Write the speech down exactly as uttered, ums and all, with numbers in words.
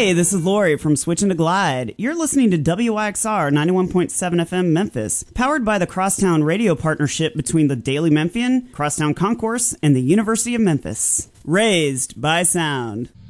Hey, this is Lori from Switching to Glide. You're listening to W I X R ninety-one point seven F M Memphis, powered by the Crosstown Radio partnership between the Daily Memphian, Crosstown Concourse, and the University of Memphis. Raised by sound.